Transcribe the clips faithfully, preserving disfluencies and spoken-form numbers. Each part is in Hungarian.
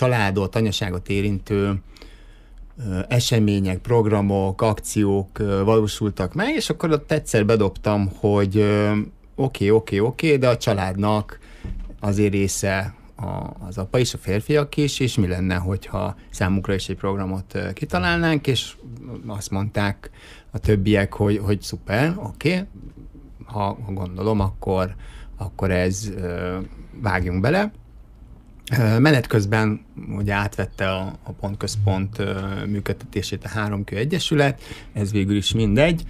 családot, anyaságot érintő események, programok, akciók valósultak meg, és akkor ott egyszer bedobtam, hogy oké, oké, oké, de a családnak azért része a, az apa és a férfiak is, és mi lenne, hogyha számukra is egy programot kitalálnánk, és azt mondták a többiek, hogy, hogy szuper, oké, ha, ha gondolom, akkor, akkor ez vágjunk bele. Menet közben ugye átvette a, a Pontközpont működtetését a három kő Egyesület, ez végül is mindegy,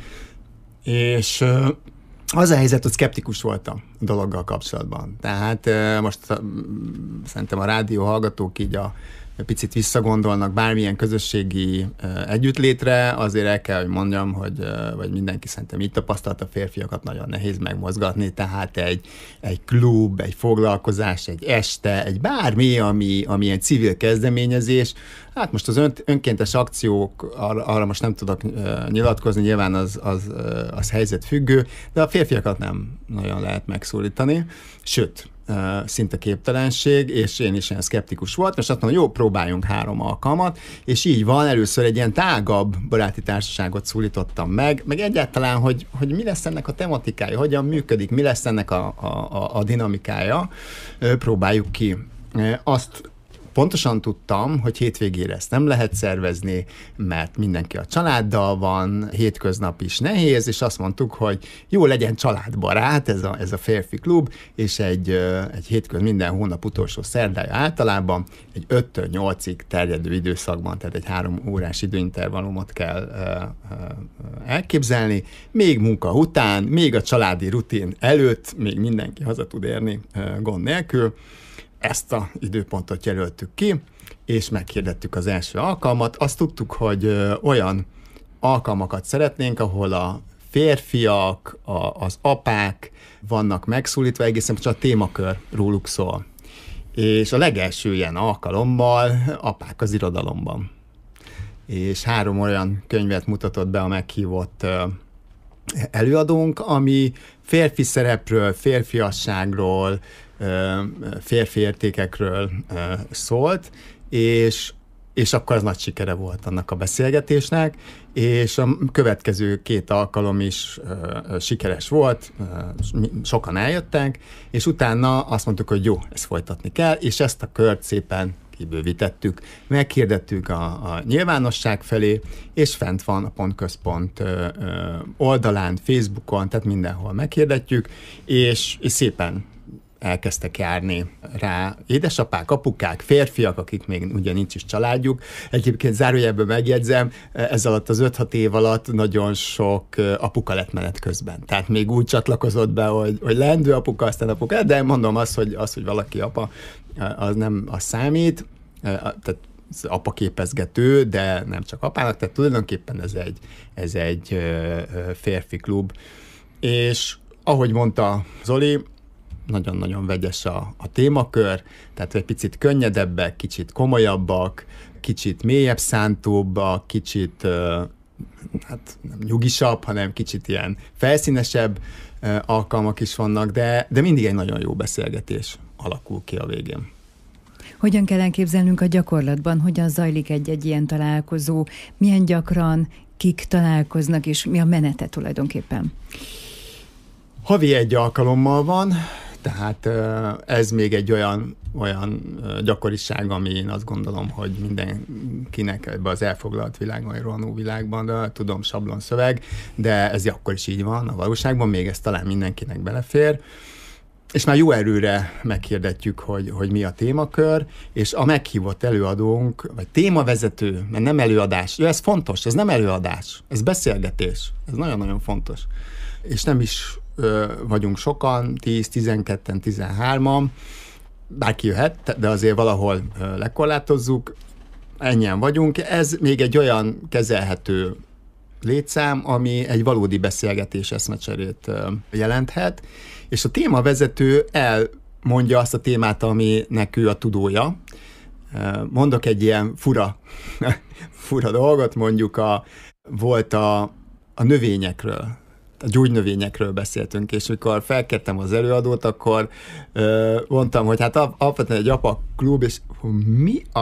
és az a helyzet, hogy szkeptikus voltam a dologgal kapcsolatban. Tehát most szerintem a rádió hallgatók így a picit visszagondolnak bármilyen közösségi együttlétre, azért el kell, hogy mondjam, hogy vagy mindenki szerintem így tapasztalt, a férfiakat nagyon nehéz megmozgatni, tehát egy, egy klub, egy foglalkozás, egy este, egy bármi, ami, ami egy civil kezdeményezés. Hát most az ön, önkéntes akciók, arra, arra most nem tudok uh, nyilatkozni, nyilván az, az, uh, az helyzetfüggő, de a férfiakat nem nagyon lehet megszólítani, sőt, Uh, szinte képtelenség, és én is ilyen szkeptikus voltam, és azt mondom, jó, próbáljunk három alkalmat, és így van, először egy ilyen tágabb baráti társaságot szólítottam meg, meg egyáltalán, hogy, hogy mi lesz ennek a tematikája, hogyan működik, mi lesz ennek a, a, a dinamikája, uh, próbáljuk ki. Uh, azt pontosan tudtam, hogy hétvégére ezt nem lehet szervezni, mert mindenki a családdal van, hétköznap is nehéz, és azt mondtuk, hogy jó, legyen családbarát ez a, ez a férfi klub, és egy, egy hétköz minden hónap utolsó szerdája általában egy öttől nyolcig terjedő időszakban, tehát egy három órás időintervallumot kell uh, uh, elképzelni, még munka után, még a családi rutin előtt, még mindenki haza tud érni uh, gond nélkül. Ezt a időpontot jelöltük ki, és meghirdettük az első alkalmat. Azt tudtuk, hogy ö, olyan alkalmakat szeretnénk, ahol a férfiak, a, az apák vannak megszólítva, egészen csak a témakör róluk szól. És a legelső ilyen alkalommal apák az irodalomban. És három olyan könyvet mutatott be a meghívott ö, előadónk, ami férfi szerepről, férfiasságról, férfi értékekről szólt, és, és akkor az nagy sikere volt annak a beszélgetésnek, és a következő két alkalom is sikeres volt, sokan eljöttek, és utána azt mondtuk, hogy jó, ezt folytatni kell, és ezt a kört szépen kibővítettük, meghirdettük a, a nyilvánosság felé, és fent van a Pontközpont oldalán, Facebookon, tehát mindenhol meghirdetjük, és, és szépen elkezdtek járni rá édesapák, apukák, férfiak, akik még ugye nincs is családjuk. Egyébként zárójelben megjegyzem, ez alatt az öt-hat év alatt nagyon sok apuka lett menet közben. Tehát még úgy csatlakozott be, hogy, hogy leendő apuka, aztán apuka, de mondom azt, hogy, az, hogy valaki apa, az nem az számít, tehát apaképezgető, de nem csak apának, tehát tulajdonképpen ez egy, ez egy férfi klub. És ahogy mondta Zoli, nagyon-nagyon vegyes a, a témakör, tehát egy picit könnyedebbek, kicsit komolyabbak, kicsit mélyebb szántóbbak, kicsit hát nem nyugisabb, hanem kicsit ilyen felszínesebb alkalmak is vannak, de, de mindig egy nagyon jó beszélgetés alakul ki a végén. Hogyan kell elképzelnünk a gyakorlatban, hogyan zajlik egy-egy ilyen találkozó, milyen gyakran, kik találkoznak, és mi a menete tulajdonképpen? Havi egy alkalommal van, tehát ez még egy olyan, olyan gyakoriság, ami én azt gondolom, hogy mindenkinek ebbe az elfoglalt világban, vagy rohanó világban, de tudom, sablon szöveg, de ez akkor is így van a valóságban, még ez talán mindenkinek belefér. És már jó erőre meghirdetjük, hogy, hogy mi a témakör, és a meghívott előadónk, vagy témavezető, mert nem előadás, ez fontos, ez nem előadás, ez beszélgetés, ez nagyon-nagyon fontos. És nem is ö, vagyunk sokan, tíz, tizenketten, tizenhárman, bárki jöhet, de azért valahol ö, lekorlátozzuk, ennyien vagyunk. Ez még egy olyan kezelhető létszám, ami egy valódi beszélgetés eszmecserét ö, jelenthet, és a témavezető elmondja azt a témát, aminek ő a tudója. Mondok egy ilyen fura, fura dolgot, mondjuk a, volt a, a növényekről, a gyógynövényekről beszéltünk, és mikor felkértem az előadót, akkor ö, mondtam, hogy hát alapvetően egy apa klub, és mi